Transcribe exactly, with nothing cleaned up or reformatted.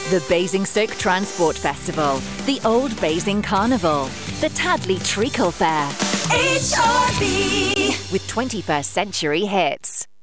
The Basingstoke Transport Festival, the Old Basing Carnival, the Tadley Treacle Fair. H R B! With twenty-first century hits.